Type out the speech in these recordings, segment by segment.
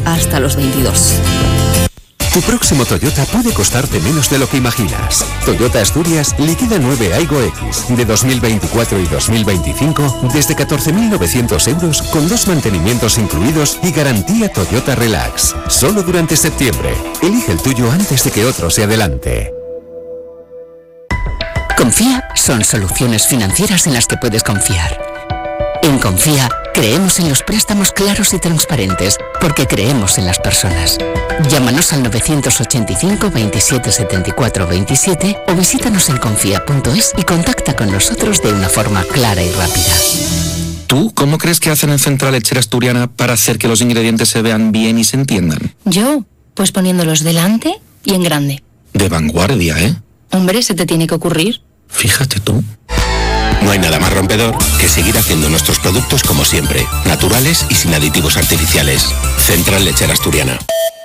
hasta los 22. Tu próximo Toyota puede costarte menos de lo que imaginas. Toyota Asturias liquida 9 Aygo X de 2024 y 2025 desde 14.900 euros con 2 mantenimientos incluidos y garantía Toyota Relax. Solo durante septiembre. Elige el tuyo antes de que otro se adelante. Confía son soluciones financieras en las que puedes confiar. En Confía creemos en los préstamos claros y transparentes porque creemos en las personas. Llámanos al 985 27 74 27 o visítanos en confía.es y contacta con nosotros de una forma clara y rápida. ¿Tú cómo crees que hacen en Central Lechera Asturiana para hacer que los ingredientes se vean bien y se entiendan? Yo, pues poniéndolos delante y en grande. De vanguardia, ¿eh? Hombre, se te tiene que ocurrir. Fíjate tú. No hay nada más rompedor que seguir haciendo nuestros productos como siempre, naturales y sin aditivos artificiales. Central Lechera Asturiana.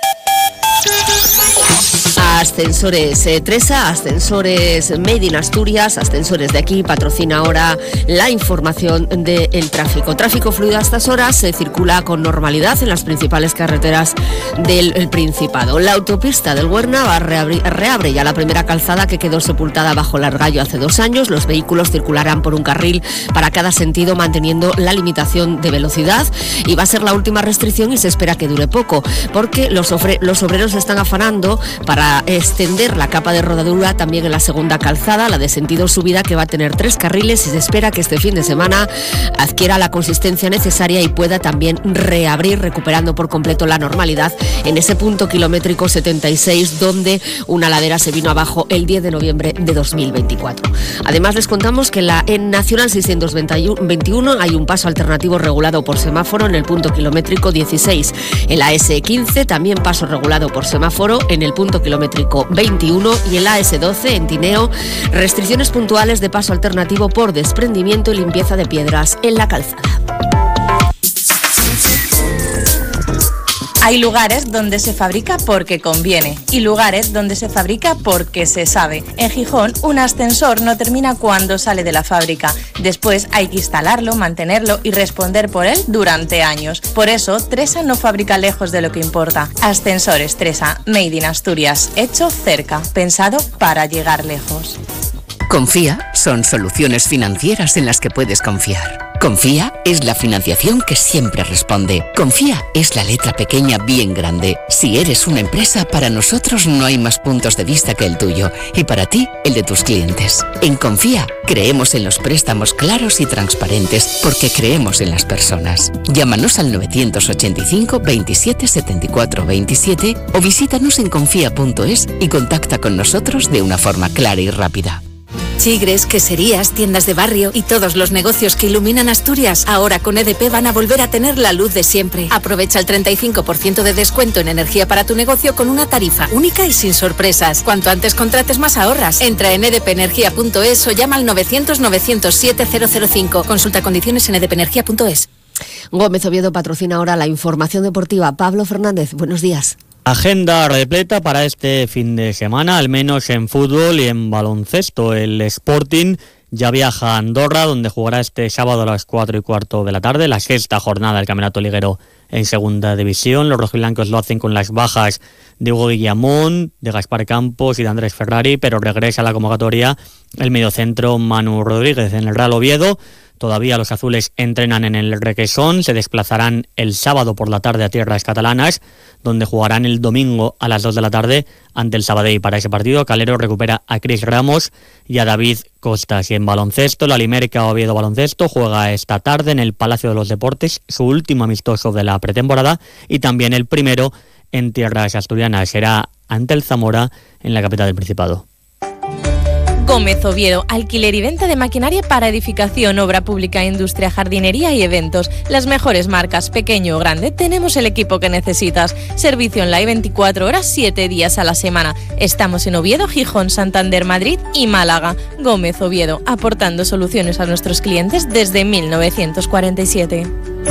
Ascensores Tresa, ascensores Made in Asturias, ascensores de aquí, patrocina ahora la información del tráfico. Tráfico fluido a estas horas, se circula con normalidad en las principales carreteras del Principado. La autopista del Huerna reabre ya la primera calzada que quedó sepultada bajo el Argallo hace 2 años. Los vehículos circularán por un carril para cada sentido, manteniendo la limitación de velocidad, y va a ser la última restricción y se espera que dure poco, porque los obreros se están afanando para extender la capa de rodadura también en la segunda calzada, la de sentido subida, que va a tener 3 carriles, y se espera que este fin de semana adquiera la consistencia necesaria y pueda también reabrir, recuperando por completo la normalidad en ese punto kilométrico 76, donde una ladera se vino abajo el 10 de noviembre de 2024. Además, les contamos que en Nacional 621 hay un paso alternativo regulado por semáforo en el punto kilométrico 16. En la S15 también paso regulado por semáforo en el punto kilométrico 21, y en la S12 en Tineo restricciones puntuales de paso alternativo por desprendimiento y limpieza de piedras en la calzada. Hay lugares donde se fabrica porque conviene y lugares donde se fabrica porque se sabe. En Gijón, un ascensor no termina cuando sale de la fábrica. Después hay que instalarlo, mantenerlo y responder por él durante años. Por eso, Tresa no fabrica lejos de lo que importa. Ascensores Tresa, Made in Asturias, hecho cerca, pensado para llegar lejos. Confía son soluciones financieras en las que puedes confiar. Confía es la financiación que siempre responde. Confía es la letra pequeña bien grande. Si eres una empresa, para nosotros no hay más puntos de vista que el tuyo, y para ti, el de tus clientes. En Confía creemos en los préstamos claros y transparentes porque creemos en las personas. Llámanos al 985 27 74 27 o visítanos en confía.es y contacta con nosotros de una forma clara y rápida. Chigres, queserías, tiendas de barrio y todos los negocios que iluminan Asturias, ahora con EDP van a volver a tener la luz de siempre. Aprovecha el 35% de descuento en energía para tu negocio con una tarifa única y sin sorpresas. Cuanto antes contrates, más ahorras. Entra en edpenergia.es o llama al 900 907 005. Consulta condiciones en edpenergia.es. Gómez Oviedo patrocina ahora la información deportiva. Pablo Fernández, buenos días. Agenda repleta para este fin de semana, al menos en fútbol y en baloncesto. El Sporting ya viaja a Andorra, donde jugará este sábado a las 4:15 de la tarde, la 6ª jornada del Campeonato Liguero en Segunda División. Los rojiblancos lo hacen con las bajas de Hugo Guillamón, de Gaspar Campos y de Andrés Ferrari, pero regresa a la convocatoria el mediocentro Manu Rodríguez. En el Real Oviedo todavía los azules entrenan en el Requesón, se desplazarán el sábado por la tarde a tierras catalanas, donde jugarán el domingo a las 2 de la tarde ante el Sabadell. Para ese partido, Calero recupera a Cris Ramos y a David Costas. Y en baloncesto, la Limérica Oviedo Baloncesto juega esta tarde en el Palacio de los Deportes, su último amistoso de la pretemporada, y también el primero en tierras asturianas. Será ante el Zamora en la capital del Principado. Gómez Oviedo, alquiler y venta de maquinaria para edificación, obra pública, industria, jardinería y eventos. Las mejores marcas, pequeño o grande, tenemos el equipo que necesitas. Servicio online 24 horas, 7 días a la semana. Estamos en Oviedo, Gijón, Santander, Madrid y Málaga. Gómez Oviedo, aportando soluciones a nuestros clientes desde 1947.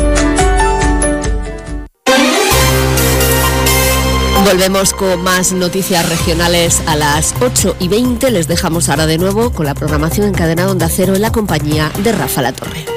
Volvemos con más noticias regionales a las 8:20. Les dejamos ahora de nuevo con la programación en Cadena Onda Cero en la compañía de Rafa Latorre.